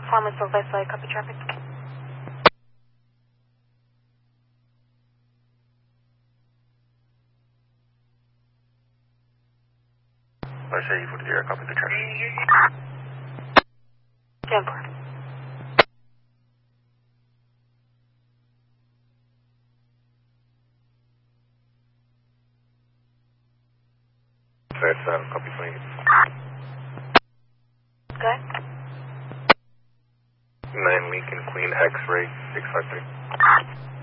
Farmers Sylvester, copy traffic. I say 40, copy the traffic. 10-4. That's copy 20. Good. 9 Lincoln Queen X-ray 653.